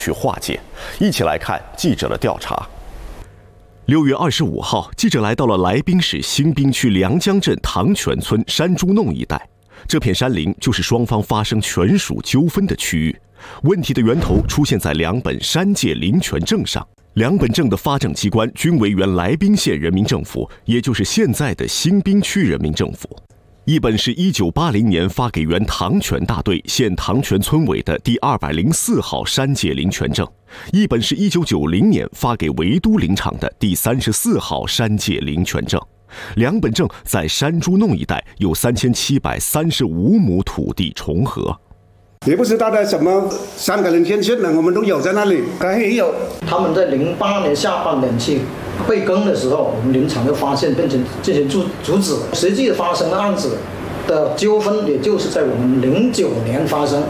去化解。一起来看记者的调查。6月25号，记者来到了来宾市新宾区梁江镇塘泉村山猪弄一带。这片山林就是双方发生权属纠纷的区域。问题的源头出现在两本山界林权证上。两本证的发证机关均为原来宾县人民政府，也就是现在的新宾区人民政府。一本是1980年发给原塘泉大队现塘泉村委的第204号山界林权证，一本是1990年发给维都林场的第34号山界林权证。两本证在山猪弄一带有3735亩土地重合。 也不知道的什么3个人天线呢，我们都有在那里，也有。 他们在08年下半年去备耕的时候，我们林场就发现并且进行阻止。实际发生的案子的纠纷，也就是在我们09年发生。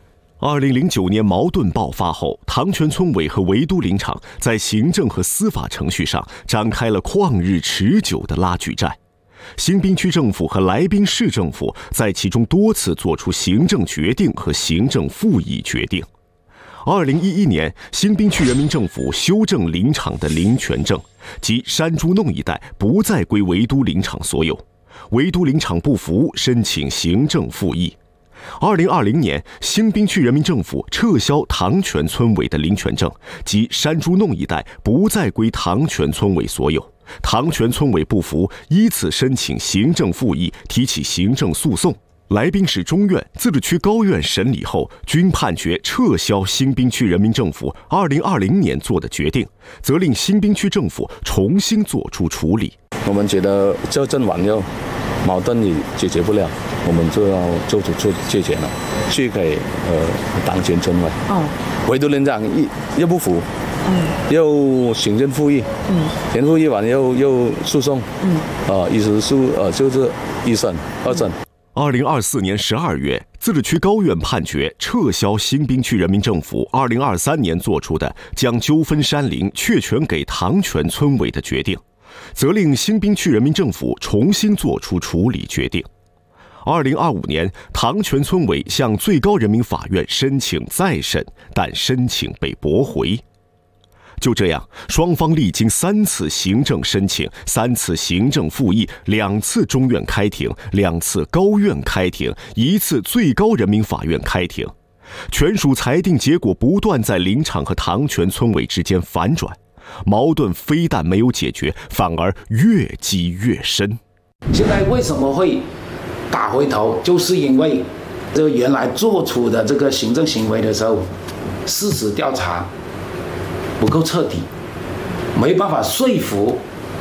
2009年矛盾爆发后，塘泉村委和维都林场在行政和司法程序上展开了旷日持久的拉锯战。新宾区政府和来宾市政府在其中多次作出行政决定和行政复议决定。2011年，新宾区人民政府修正林场的林权证，即山猪弄一带不再归维都林场所有。维都林场不服，申请行政复议。2020年，新宾区人民政府撤销塘泉村委的林权证，即山猪弄一带不再归塘泉村委所有。塘泉村委不服，依次申请行政复议，提起行政诉讼。来宾市中院、自治区高院审理后，均判决撤销新宾区人民政府2020年做的决定，责令新宾区政府重新做出处理。 我们觉得这阵往后矛盾也解决不了，我们就要做出解决了，去给塘泉村委。维都林长又不服。又行政复议，全复议完又诉讼，一直就是一审、二审。 2024年12月，自治区高院判决撤销新宾区人民政府2023年作出的将纠纷山林确权给塘泉村委的决定，责令新宾区人民政府重新作出处理决定。2025年，塘泉村委向最高人民法院申请再审，但申请被驳回。就这样，双方历经3次行政申请、3次行政复议、2次中院开庭、2次高院开庭、1次最高人民法院开庭，权属裁定结果不断在林场和塘泉村委之间反转，矛盾非但没有解决，反而越积越深。 现在为什么会打回头？就是因为这个原来做出的这个行政行为的时候，事实调查不够彻底，没办法说服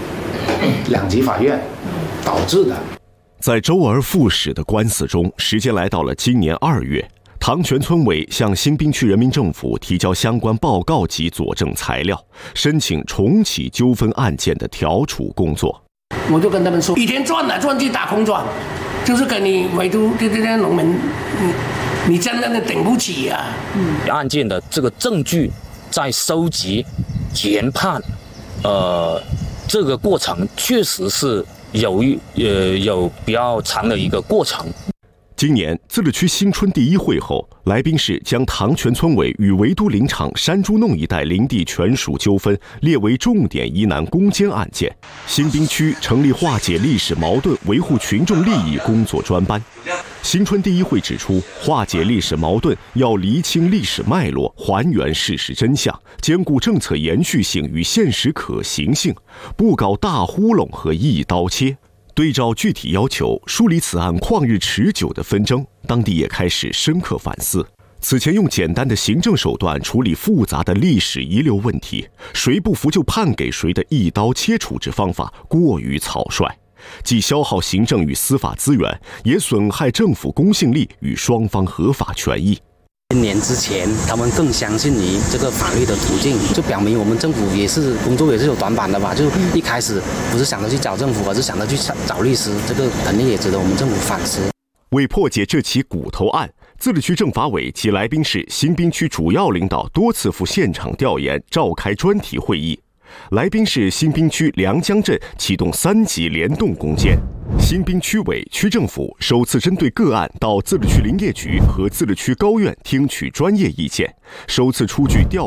2级法院，导致的。 在周而复始的官司中，时间来到了今年2月，塘泉村委向新宾区人民政府提交相关报告及佐证材料，申请重启纠纷案件的调处工作。 我就跟他们说，一天转来转去打空转，就是给你维都这些农民，你真的顶不起啊。 案件的这个证据在收集、研判，这个过程确实是有比较长的一个过程。 今年自治区新春第1会后，来宾市将塘泉村委与维都林场山猪弄一带林地权属纠纷列为重点疑难攻坚案件。新宾区成立化解历史矛盾、维护群众利益工作专班。新春第1会指出，化解历史矛盾要厘清历史脉络，还原事实真相，兼顾政策延续性与现实可行性，不搞大糊弄和一刀切。对照具体要求，梳理此案旷日持久的纷争，当地也开始深刻反思。此前用简单的行政手段处理复杂的历史遗留问题，谁不服就判给谁的一刀切处置方法过于草率，既消耗行政与司法资源，也损害政府公信力与双方合法权益。 1年之前，他们更相信于这个法律的途径，就表明我们政府也是工作也是有短板的吧？就一开始不是想着去找政府，而是想着去找律师，这个肯定也值得我们政府反思。 为破解这起骨头案，自治区政法委及来宾市、新宾区主要领导多次赴现场调研，召开专题会议。来宾市新宾区梁江镇启动3级联动攻坚。新宾区委、区政府首次针对个案到自治区林业局和自治区高院听取专业意见，首次出具调